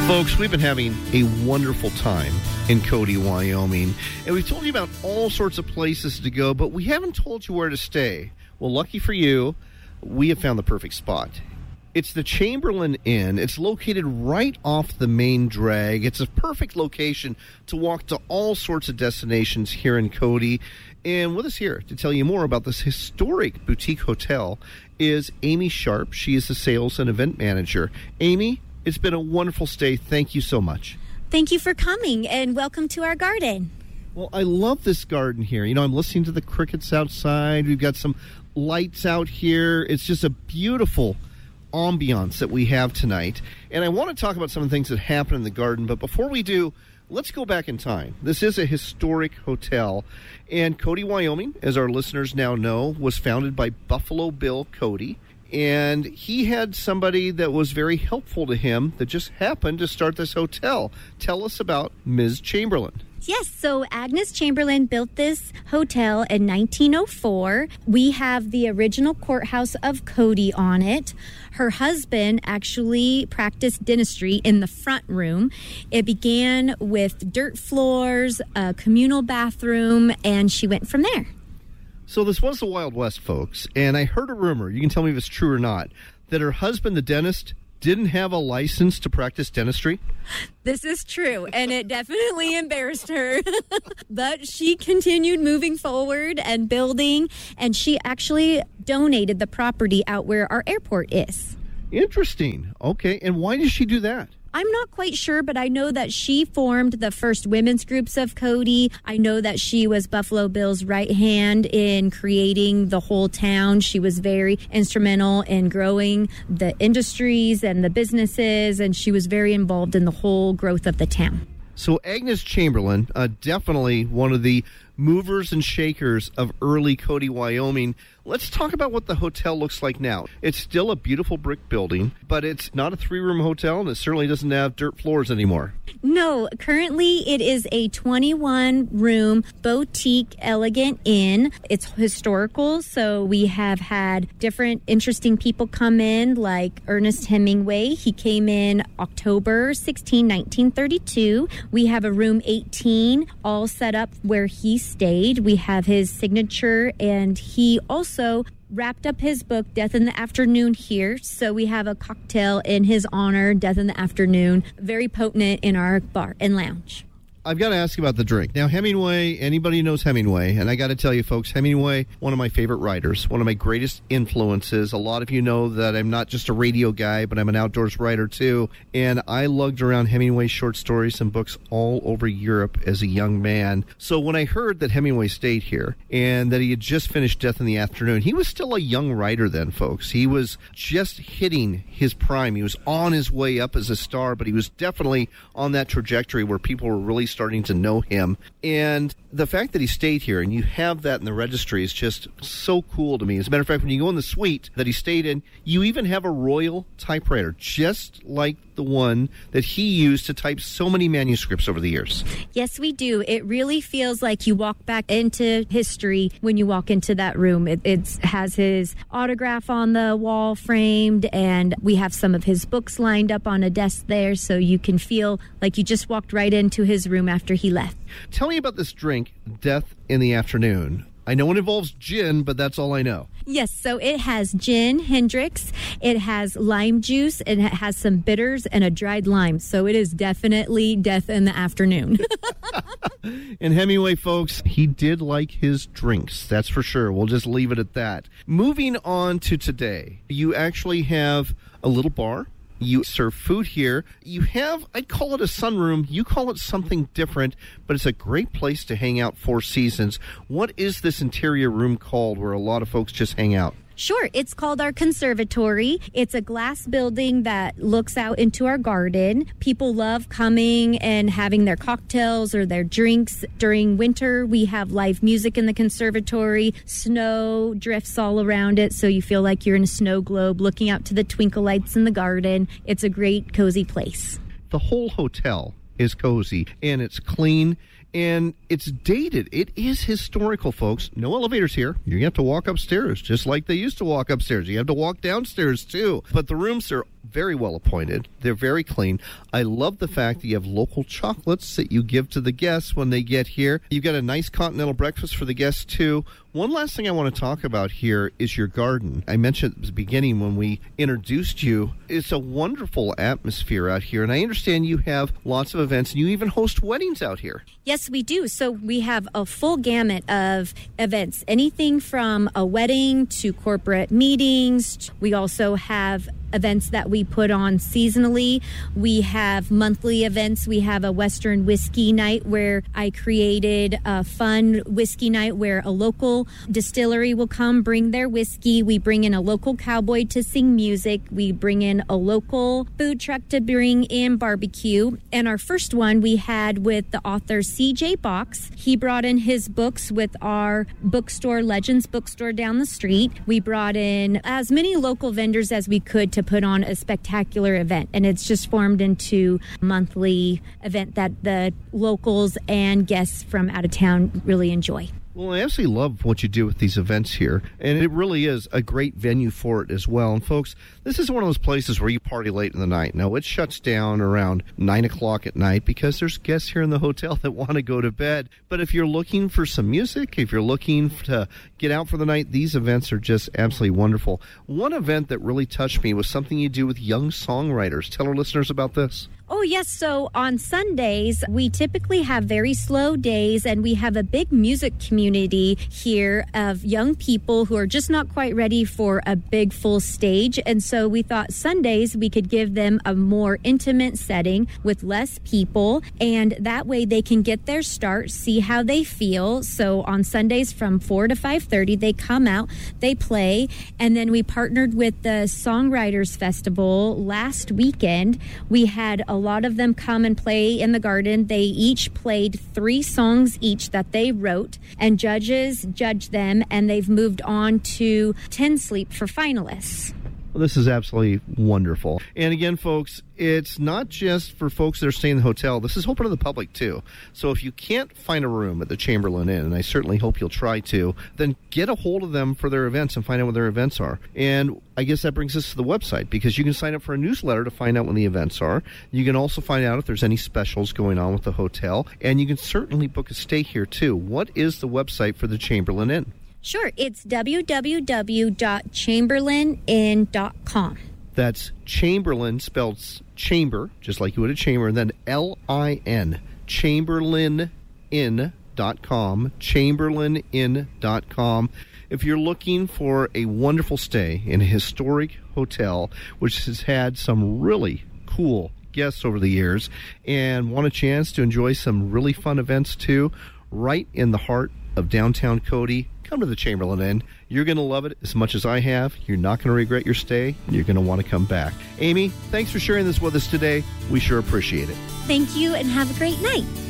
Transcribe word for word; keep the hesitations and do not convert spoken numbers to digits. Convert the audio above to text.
Folks, we've been having a wonderful time in Cody, Wyoming, and we've told you about all sorts of places to go, but we haven't told you where to stay. Well, lucky for you, we have found the perfect spot. It's the Chamberlain Inn. It's located right off the main drag. It's a perfect location to walk to all sorts of destinations here in Cody. And with us here to tell you more about this historic boutique hotel is Amy Sharp. She is the sales and event manager. Amy, it's been a wonderful stay. Thank you so much. Thank you for coming, and welcome to our garden. Well, I love this garden here. You know, I'm listening to the crickets outside. We've got some lights out here. It's just a beautiful ambiance that we have tonight. And I want to talk about some of the things that happen in the garden, but before we do, let's go back in time. This is a historic hotel, and Cody, Wyoming, as our listeners now know, was founded by Buffalo Bill Cody. And he had somebody that was very helpful to him that just happened to start this hotel. Tell us about Miz Chamberlain. Yes, so Agnes Chamberlain built this hotel in nineteen oh four. We have the original courthouse of Cody on it. Her husband actually practiced dentistry in the front room. It began with dirt floors, a communal bathroom, and she went from there. So this was the Wild West, folks, and I heard a rumor, you can tell me if it's true or not, that her husband, the dentist, didn't have a license to practice dentistry? This is true, and it definitely embarrassed her. But she continued moving forward and building, and she actually donated the property out where our airport is. Interesting. Okay, and why did she do that? I'm not quite sure, but I know that she formed the first women's groups of Cody. I know that she was Buffalo Bill's right hand in creating the whole town. She was very instrumental in growing the industries and the businesses, and she was very involved in the whole growth of the town. So Agnes Chamberlain, uh, definitely one of the movers and shakers of early Cody, Wyoming. Let's talk about what the hotel looks like now. It's still a beautiful brick building, but it's not a three-room hotel, and it certainly doesn't have dirt floors anymore. No, currently it is a twenty-one room boutique elegant inn. It's historical, so we have had different interesting people come in, like Ernest Hemingway. He came in October sixteenth, nineteen thirty-two. We have a room eighteen all set up where he stayed. We have his signature, and he also wrapped up his book, Death in the Afternoon, here. So we have a cocktail in his honor, Death in the Afternoon, very potent in our bar and lounge. I've got to ask about the drink. Now, Hemingway, anybody knows Hemingway, and I got to tell you, folks, Hemingway, one of my favorite writers, one of my greatest influences. A lot of you know that I'm not just a radio guy, but I'm an outdoors writer, too, and I lugged around Hemingway short stories and books all over Europe as a young man. So when I heard that Hemingway stayed here and that he had just finished Death in the Afternoon, he was still a young writer then, folks. He was just hitting his prime. He was on his way up as a star, but he was definitely on that trajectory where people were really starting to know him. And the fact that he stayed here and you have that in the registry is just so cool to me. As a matter of fact, when you go in the suite that he stayed in, you even have a Royal typewriter, just like the one that he used to type so many manuscripts over the years. Yes, we do. It really feels like you walk back into history when you walk into that room. It it's, has his autograph on the wall framed, and we have some of his books lined up on a desk there, so you can feel like you just walked right into his room after he left. Tell me about this drink, Death in the Afternoon. I know it involves gin, but that's all I know. Yes, so it has gin, Hendrick's, it has lime juice, and it has some bitters and a dried lime. So it is definitely Death in the Afternoon. And Hemingway, folks, he did like his drinks, that's for sure. We'll just leave it at that. Moving on to today, you actually have a little bar. You serve food here. You have, I'd call it a sunroom. You call it something different, but it's a great place to hang out Four Seasons. What is this interior room called where a lot of folks just hang out? Sure. It's called our conservatory. It's a glass building that looks out into our garden. People love coming and having their cocktails or their drinks. During winter, we have live music in the conservatory. Snow drifts all around it, so you feel like you're in a snow globe looking out to the twinkle lights in the garden. It's a great, cozy place. The whole hotel is cozy, and it's clean, and it's dated. It is historical, folks. No elevators here. You have to walk upstairs, just like they used to walk upstairs. You have to walk downstairs, too. But the rooms are very well appointed. They're very clean. I love the fact that you have local chocolates that you give to the guests when they get here. You've got a nice continental breakfast for the guests, too. One last thing I want to talk about here is your garden. I mentioned at the beginning when we introduced you, it's a wonderful atmosphere out here. And I understand you have lots of events, and you even host weddings out here. Yes, we do. So we have a full gamut of events, anything from a wedding to corporate meetings. We also have events that we put on seasonally. We have monthly events. We have a Western whiskey night where I created a fun whiskey night where a local distillery will come bring their whiskey. We bring in a local cowboy to sing music. We bring in a local food truck to bring in barbecue. And our first one we had with the author C J Box. He brought in his books with our bookstore, Legends Bookstore down the street. We brought in as many local vendors as we could to put on a spectacular event. And it's just formed into a monthly event that the locals and guests from out of town really enjoy. Well, I absolutely love what you do with these events here, and it really is a great venue for it as well. And folks, this is one of those places where you party late in the night. Now, it shuts down around nine o'clock at night because there's guests here in the hotel that want to go to bed. But if you're looking for some music, if you're looking to get out for the night, these events are just absolutely wonderful. One event that really touched me was something you do with young songwriters. Tell our listeners about this. Oh, yes. So on Sundays, we typically have very slow days, and we have a big music community here of young people who are just not quite ready for a big full stage. And so we thought Sundays we could give them a more intimate setting with less people, and that way they can get their start, see how they feel. So on Sundays from four to five thirty, they come out, they play, and then we partnered with the Songwriters Festival last weekend. We had a A lot of them come and play in the garden. They each played three songs each that they wrote, and judges judged them, and they've moved on to Ten Sleep for finalists. Well, this is absolutely wonderful. And again, folks, it's not just for folks that are staying in the hotel. This is open to the public, too. So if you can't find a room at the Chamberlain Inn, and I certainly hope you'll try to, then get a hold of them for their events and find out what their events are. And I guess that brings us to the website, because you can sign up for a newsletter to find out when the events are. You can also find out if there's any specials going on with the hotel. And you can certainly book a stay here, too. What is the website for the Chamberlain Inn? Sure, it's w w w dot chamberlain inn dot com. That's Chamberlain, spelled chamber, just like you would a chamber, and then L I N, chamberlain inn dot com, chamberlain inn dot com. If you're looking for a wonderful stay in a historic hotel, which has had some really cool guests over the years, and want a chance to enjoy some really fun events too, right in the heart of downtown Cody, come to the Chamberlain Inn. You're going to love it as much as I have. You're not going to regret your stay, and you're going to want to come back. Amy, thanks for sharing this with us today. We sure appreciate it. Thank you, and have a great night.